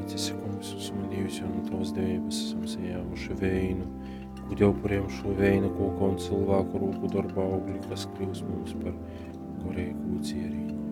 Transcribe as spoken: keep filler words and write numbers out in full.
Svētīts esi, kungs, un Dievs, jau no tavas devības esam sajāvuši veinu, kur jau pariem šo veina koku un cilvēku rūku darba augļi, kas kļūs mums par gorēju cierīnu.